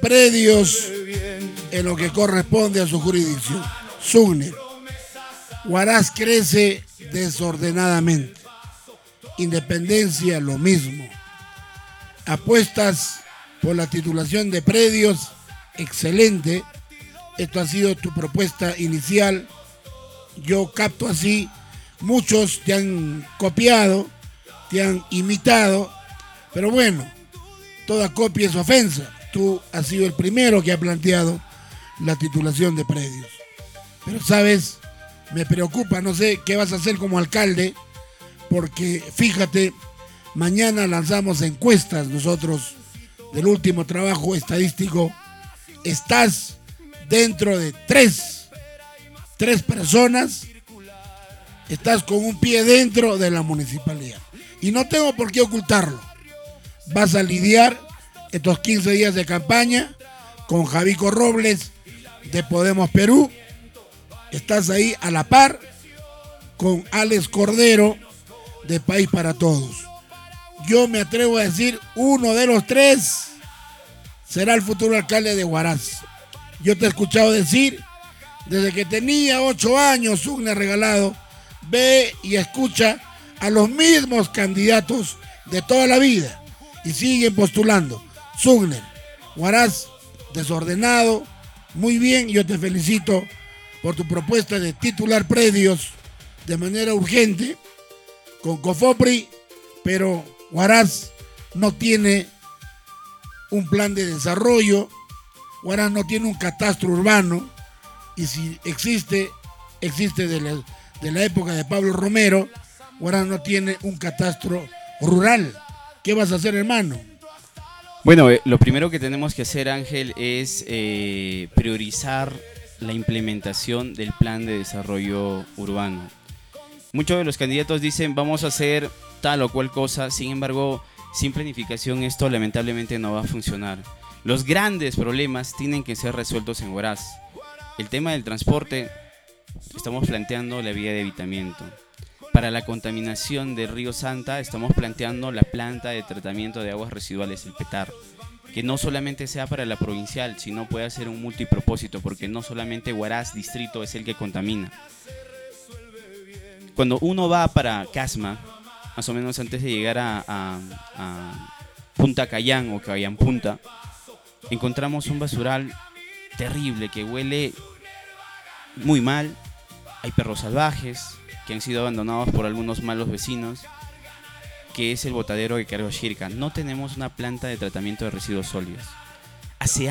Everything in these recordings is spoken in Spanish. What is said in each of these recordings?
predios en lo que corresponde a su jurisdicción. Sucre. Huaraz crece desordenadamente. Independencia, lo mismo. Apuestas por la titulación de predios, excelente. Esto ha sido tu propuesta inicial. Yo capto así. Muchos te han copiado, te han imitado, pero bueno, toda copia es ofensa. Tú has sido el primero que ha planteado la titulación de predios. Pero sabes, me preocupa, no sé qué vas a hacer como alcalde, porque fíjate, mañana lanzamos encuestas nosotros del último trabajo estadístico. Estás dentro de tres personas. Estás con un pie dentro de la municipalidad. Y no tengo por qué ocultarlo. Vas a lidiar estos 15 días de campaña con Javico Robles de Podemos Perú. Estás ahí a la par con Alex Cordero de País para Todos. Yo me atrevo a decir, uno de los tres será el futuro alcalde de Huaraz. Yo te he escuchado decir, desde que tenía 8 años, Sucre regalado, ve y escucha a los mismos candidatos de toda la vida y siguen postulando. Sucre, Huaraz, desordenado, muy bien, yo te felicito por tu propuesta de titular predios de manera urgente con COFOPRI, pero Huaraz no tiene un plan de desarrollo, Huaraz no tiene un catastro urbano, y si existe de la época de Pablo Romero. Huaraz no tiene un catastro rural. ¿Qué vas a hacer, hermano? Bueno, lo primero que tenemos que hacer, Ángel, es priorizar la implementación del plan de desarrollo urbano. Muchos de los candidatos dicen vamos a hacer tal o cual cosa, sin embargo, sin planificación esto lamentablemente no va a funcionar. Los grandes problemas tienen que ser resueltos en Huaraz. El tema del transporte, estamos planteando la vía de evitamiento. Para la contaminación del río Santa, estamos planteando la planta de tratamiento de aguas residuales, el PETAR, que no solamente sea para la provincial, sino pueda ser un multipropósito, porque no solamente Huaraz distrito es el que contamina. Cuando uno va para Casma, más o menos antes de llegar a Punta Cayán o Cayán Punta, encontramos un basural terrible que huele muy mal. Hay perros salvajes que han sido abandonados por algunos malos vecinos, que es el botadero de Carioshirca. No tenemos una planta de tratamiento de residuos sólidos. Hace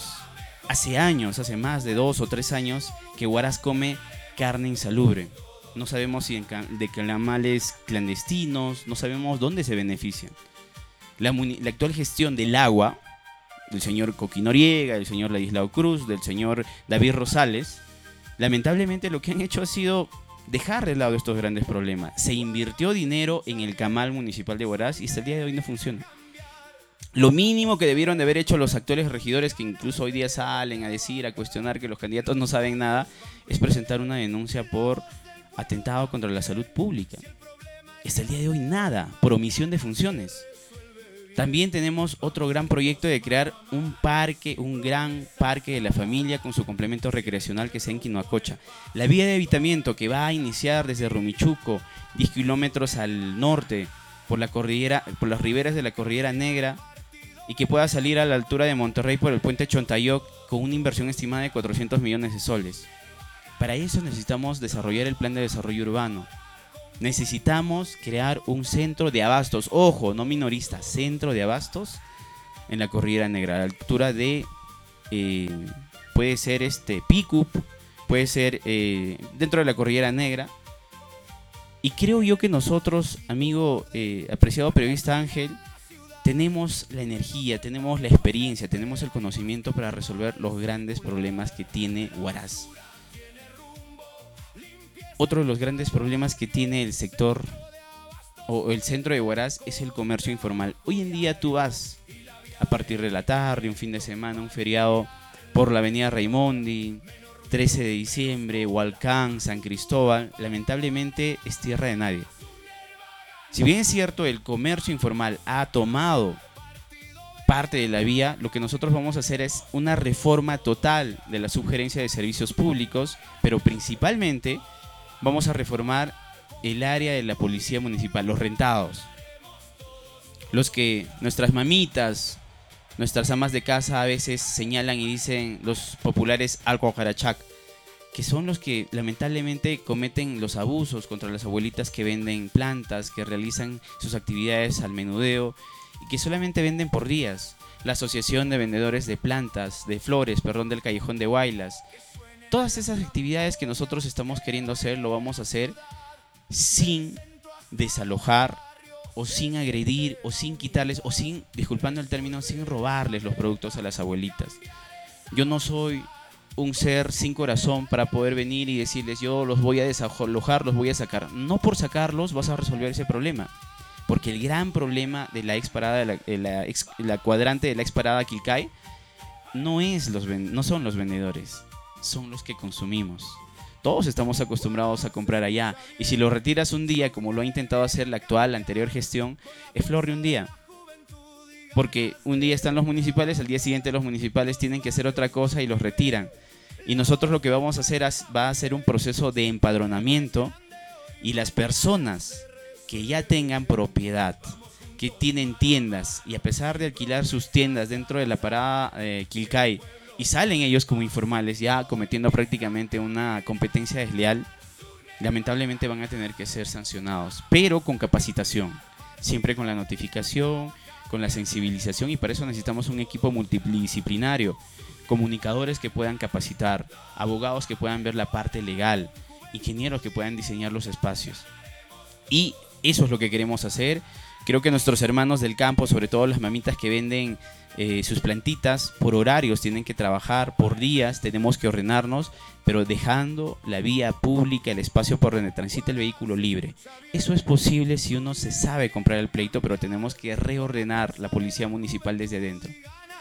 más de 2 o 3 años que Huaraz come carne insalubre. No sabemos si de canales clandestinos, no sabemos dónde se benefician. La actual gestión del agua, del señor Coqui Noriega, del señor Ladislao Cruz, del señor David Rosales, lamentablemente lo que han hecho ha sido dejar de lado estos grandes problemas. Se invirtió dinero en el camal municipal de Huaraz y hasta el día de hoy no funciona. Lo mínimo que debieron de haber hecho los actuales regidores, que incluso hoy día salen a decir, a cuestionar que los candidatos no saben nada, es presentar una denuncia por atentado contra la salud pública. Hasta el día de hoy nada, por omisión de funciones. También tenemos otro gran proyecto de crear un gran parque de la familia con su complemento recreacional que sea en Quinoacocha. La vía de evitamiento que va a iniciar desde Rumichuco, 10 kilómetros al norte, por las riberas de la Cordillera Negra, y que pueda salir a la altura de Monterrey por el puente Chontayoc con una inversión estimada de 400 millones de soles. Para eso necesitamos desarrollar el plan de desarrollo urbano. Necesitamos crear un centro de abastos, ojo, no minorista, centro de abastos en la Cordillera Negra, a la altura de, puede ser Picup, puede ser dentro de la Cordillera Negra. Y creo yo que nosotros, amigo, apreciado periodista Ángel, tenemos la energía, tenemos la experiencia, tenemos el conocimiento para resolver los grandes problemas que tiene Huaraz. Otro de los grandes problemas que tiene el sector o el centro de Huaraz es el comercio informal. Hoy en día tú vas a partir de la tarde, un fin de semana, un feriado por la avenida Raimondi, 13 de diciembre, Hualcán, San Cristóbal, lamentablemente es tierra de nadie. Si bien es cierto, el comercio informal ha tomado parte de la vía, lo que nosotros vamos a hacer es una reforma total de la subgerencia de servicios públicos, pero principalmente vamos a reformar el área de la policía municipal, los rentados. Los que nuestras mamitas, nuestras amas de casa a veces señalan y dicen los populares alcoharachac, que son los que lamentablemente cometen los abusos contra las abuelitas que venden plantas, que realizan sus actividades al menudeo y que solamente venden por días. La Asociación de Vendedores de Plantas, de Flores, del Callejón de Huaylas. Todas esas actividades que nosotros estamos queriendo hacer, lo vamos a hacer sin desalojar o sin agredir o sin quitarles o sin, disculpando el término, sin robarles los productos a las abuelitas. Yo no soy un ser sin corazón para poder venir y decirles yo los voy a desalojar, los voy a sacar. No por sacarlos vas a resolver ese problema, porque el gran problema de la ex parada, la cuadrante de la ex parada Quilcay no son los vendedores, son los que consumimos. Todos estamos acostumbrados a comprar allá, y si lo retiras un día, como lo ha intentado hacer la anterior gestión, es flor de un día. Porque un día están los municipales, al día siguiente los municipales tienen que hacer otra cosa y los retiran. Y nosotros lo que vamos a hacer va a ser un proceso de empadronamiento, y las personas que ya tengan propiedad, que tienen tiendas, y a pesar de alquilar sus tiendas dentro de la parada Quilcay, y salen ellos como informales, ya cometiendo prácticamente una competencia desleal, lamentablemente van a tener que ser sancionados, pero con capacitación, siempre con la notificación, con la sensibilización, y para eso necesitamos un equipo multidisciplinario, comunicadores que puedan capacitar, abogados que puedan ver la parte legal, ingenieros que puedan diseñar los espacios. Y eso es lo que queremos hacer. Creo que nuestros hermanos del campo, sobre todo las mamitas que venden sus plantitas, por horarios tienen que trabajar, por días tenemos que ordenarnos, pero dejando la vía pública, el espacio por donde transita el vehículo libre. Eso es posible si uno se sabe comprar el pleito, pero tenemos que reordenar la policía municipal desde adentro.